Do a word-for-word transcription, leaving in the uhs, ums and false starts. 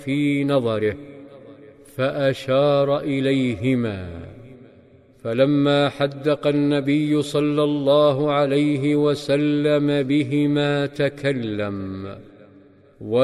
في نظره فأشار إليهما، فلما حدق النبي صلى الله عليه وسلم بهما تكلم